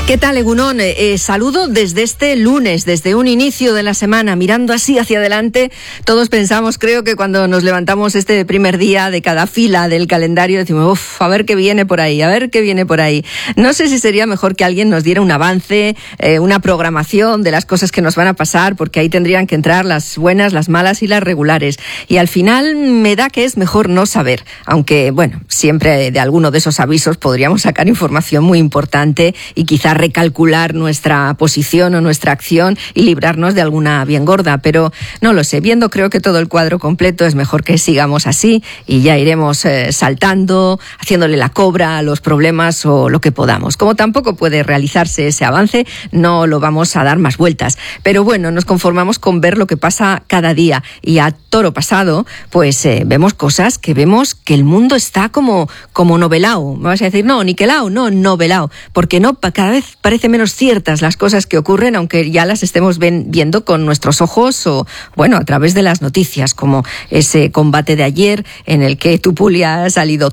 ¿Qué tal, Egunon? Saludo desde este lunes, desde un inicio de la semana, mirando así hacia adelante. Todos pensamos, creo que cuando nos levantamos este primer día de cada fila del calendario, decimos, uff, a ver qué viene por ahí, a ver qué viene por ahí. No sé si sería mejor que alguien nos diera un avance, una programación de las cosas que nos van a pasar, porque ahí tendrían que entrar las buenas, las malas y las regulares. Y al final me da que es mejor no saber, aunque, bueno, siempre de alguno de esos avisos podríamos sacar información muy importante y quizá recalcular nuestra posición o nuestra acción y librarnos de alguna bien gorda, pero no lo sé, viendo creo que todo el cuadro completo es mejor que sigamos así y ya iremos saltando, haciéndole la cobra a los problemas o lo que podamos. Como tampoco puede realizarse ese avance, no lo vamos a dar más vueltas, pero bueno, nos conformamos con ver lo que pasa cada día y a toro pasado, pues vemos cosas que vemos que el mundo está como novelao. Me vas a decir, no, niquelao, no, novelao, porque no, cada vez parece menos ciertas las cosas que ocurren, aunque ya las estemos viendo con nuestros ojos o, bueno, a través de las noticias, como ese combate de ayer en el que Topuria ha salido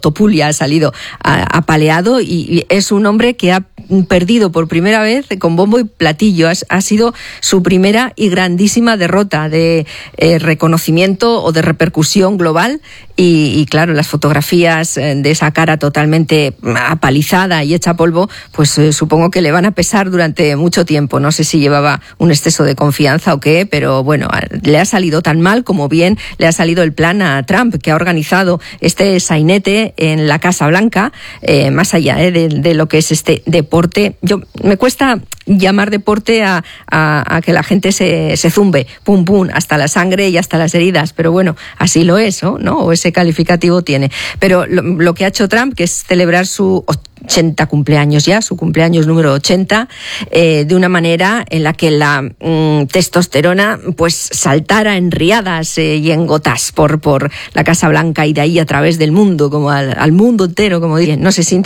apaleado y es un hombre que ha perdido por primera vez con bombo y platillo. Ha sido su primera y grandísima derrota de reconocimiento o de repercusión global y claro, las fotografías de esa cara totalmente apalizada y hecha polvo, pues supongo que le van a pesar durante mucho tiempo. No sé si llevaba un exceso de confianza o qué, pero bueno, le ha salido tan mal como bien le ha salido el plan a Trump, que ha organizado este sainete en la Casa Blanca, más allá de lo que es este deporte. Me cuesta llamar deporte a que la gente se zumbe, pum pum, hasta la sangre y hasta las heridas, pero bueno, así lo es, ¿no? O ese calificativo tiene. Pero lo que ha hecho Trump, que es celebrar su 80 cumpleaños ya, su cumpleaños número 80, de una manera en la que la testosterona pues saltara en riadas y en gotas por la Casa Blanca y de ahí a través del mundo, como al mundo entero, como dicen. No sé si